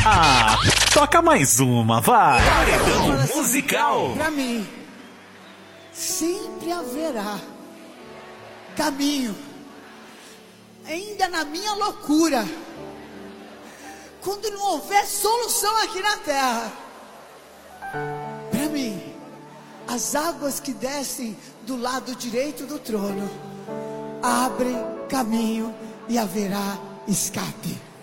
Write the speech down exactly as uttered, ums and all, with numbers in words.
Ah, toca mais uma, vai. Paredão musical. Pra mim, sempre haverá caminho, ainda na minha loucura, quando não houver solução aqui na terra. Para mim, as águas que descem do lado direito do trono abrem caminho e haverá escape.